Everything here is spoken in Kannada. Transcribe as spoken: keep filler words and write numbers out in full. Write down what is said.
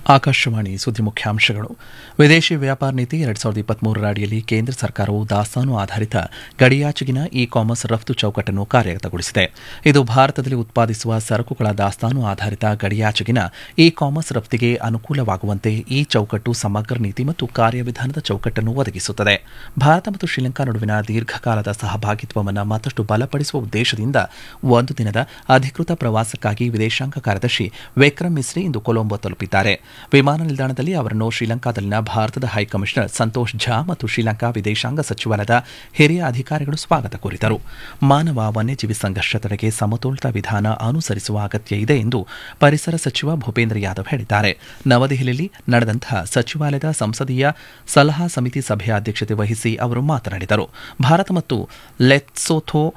ಆಕಾಶವಾಣಿ ಸುದ್ದಿ ಮುಖ್ಯಾಂಶಗಳು. ವಿದೇಶಿ ವ್ಯಾಪಾರ ನೀತಿ ಎರಡ್ ಸಾವಿರದ ಇಪ್ಪತ್ಮೂರರ ಅಡಿಯಲ್ಲಿ ಕೇಂದ್ರ ಸರ್ಕಾರವು ದಾಸ್ತಾನು ಆಧಾರಿತ ಗಡಿಯಾಚೆಗಿನ ಇ ಕಾಮರ್ಸ್ ರಫ್ತು ಚೌಕಟ್ಟನ್ನು ಕಾರ್ಯಗತಗೊಳಿಸಿದೆ. ಇದು ಭಾರತದಲ್ಲಿ ಉತ್ಪಾದಿಸುವ ಸರಕುಗಳ ದಾಸ್ತಾನು ಆಧಾರಿತ ಗಡಿಯಾಚೆಗಿನ ಇ ಕಾಮರ್ಸ್ ರಫ್ತಿಗೆ ಅನುಕೂಲವಾಗುವಂತೆ ಈ ಚೌಕಟ್ಟು ಸಮಗ್ರ ನೀತಿ ಮತ್ತು ಕಾರ್ಯವಿಧಾನದ ಚೌಕಟ್ಟನ್ನು ಒದಗಿಸುತ್ತದೆ. ಭಾರತ ಮತ್ತು ಶ್ರೀಲಂಕಾ ನಡುವಿನ ದೀರ್ಘಕಾಲದ ಸಹಭಾಗಿತ್ವವನ್ನು ಮತ್ತಷ್ಟು ಬಲಪಡಿಸುವ ಉದ್ದೇಶದಿಂದ ಒಂದು ದಿನದ ಅಧಿಕೃತ ಪ್ರವಾಸಕ್ಕಾಗಿ ವಿದೇಶಾಂಗ ಕಾರ್ಯದರ್ಶಿ ವಿಕ್ರಮ್ ಮಿಸ್ರಿ ಇಂದು ಕೊಲಂಬೋ ತಲುಪಿದ್ದಾರೆ. ವಿಮಾನ ನಿಲ್ದಾಣದಲ್ಲಿ ಅವರನ್ನು ಶ್ರೀಲಂಕಾದಲ್ಲಿನ ಭಾರತದ ಹೈಕಮಿಷನರ್ ಸಂತೋಷ್ ಝಾ ಮತ್ತು ಶ್ರೀಲಂಕಾ ವಿದೇಶಾಂಗ ಸಚಿವಾಲಯದ ಹಿರಿಯ ಅಧಿಕಾರಿಗಳು ಸ್ವಾಗತ ಕೋರಿದರು. ಮಾನವ ವನ್ಯಜೀವಿ ಸಂಘರ್ಷ ತಡೆಗೆ ಸಮತೋಲಿತ ವಿಧಾನ ಅನುಸರಿಸುವ ಅಗತ್ಯ ಇದೆ ಎಂದು ಪರಿಸರ ಸಚಿವ ಭೂಪೇಂದ್ರ ಯಾದವ್ ಹೇಳಿದ್ದಾರೆ. ನವದೆಹಲಿಯಲ್ಲಿ ನಡೆದಂತಹ ಸಚಿವಾಲಯದ ಸಂಸದೀಯ ಸಲಹಾ ಸಮಿತಿ ಸಭೆಯ ಅಧ್ಯಕ್ಷತೆ ವಹಿಸಿ ಅವರು ಮಾತನಾಡಿದರು. ಭಾರತ ಮತ್ತು ಲೆಸೊಥೊ